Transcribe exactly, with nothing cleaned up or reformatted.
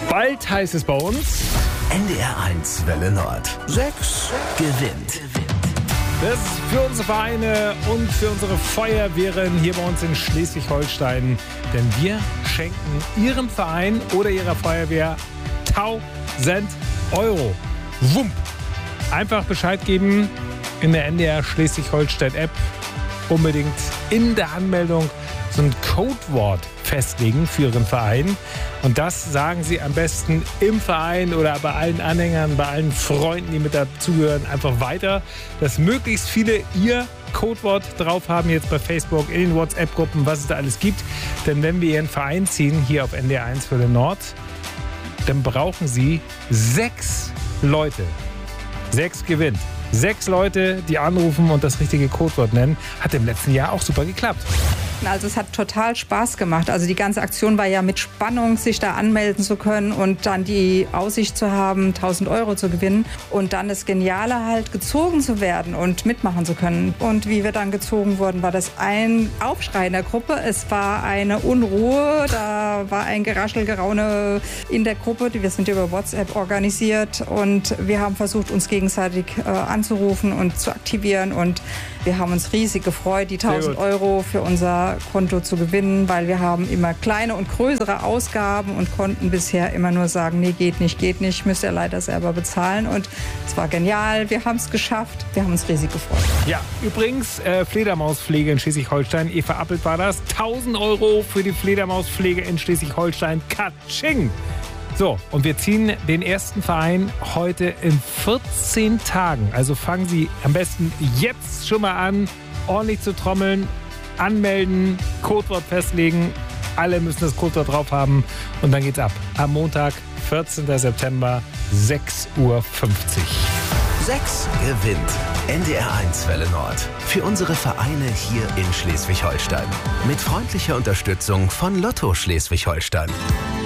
Bald heißt es bei uns N D R eins Welle Nord. Sechs gewinnt. Das ist für unsere Vereine und für unsere Feuerwehren hier bei uns in Schleswig-Holstein. Denn wir schenken Ihrem Verein oder Ihrer Feuerwehr tausend Euro. Wump! Einfach Bescheid geben in der N D R Schleswig-Holstein-App. Unbedingt in der Anmeldung so ein Codewort festlegen für Ihren Verein. Und das sagen Sie am besten im Verein oder bei allen Anhängern, bei allen Freunden, die mit dazugehören, einfach weiter, dass möglichst viele Ihr Codewort drauf haben, jetzt bei Facebook, in den WhatsApp-Gruppen, was es da alles gibt. Denn wenn wir Ihren Verein ziehen, hier auf N D R eins Welle Nord, dann brauchen Sie sechs Leute. Sechs gewinnt. Sechs Leute, die anrufen und das richtige Codewort nennen. Hat im letzten Jahr auch super geklappt. Also es hat total Spaß gemacht. Also die ganze Aktion war ja mit Spannung, sich da anmelden zu können und dann die Aussicht zu haben, tausend Euro zu gewinnen. Und dann das Geniale halt, gezogen zu werden und mitmachen zu können. Und wie wir dann gezogen wurden, war das ein Aufschrei in der Gruppe. Es war eine Unruhe, da war ein Geraschel, Geraune in der Gruppe. Wir sind über WhatsApp organisiert und wir haben versucht, uns gegenseitig äh, anzurufen und zu aktivieren. Und wir haben uns riesig gefreut, die tausend Euro für unser Konto zu gewinnen, weil wir haben immer kleine und größere Ausgaben und konnten bisher immer nur sagen, nee, geht nicht, geht nicht, müsst ihr leider selber bezahlen. Und es war genial, wir haben es geschafft, wir haben uns riesig gefreut. Ja, übrigens, äh, Fledermauspflege in Schleswig-Holstein, Eva Appelt war das, tausend Euro für die Fledermauspflege in Schleswig-Holstein, Katsching! So, und wir ziehen den ersten Verein heute in vierzehn Tagen. Also fangen Sie am besten jetzt schon mal an, ordentlich zu trommeln, anmelden, Codewort festlegen. Alle müssen das Codewort drauf haben und dann geht's ab. Am Montag, vierzehnten September, sechs Uhr fünfzig. Sechs gewinnt. N D R eins Welle Nord. Für unsere Vereine hier in Schleswig-Holstein. Mit freundlicher Unterstützung von Lotto Schleswig-Holstein.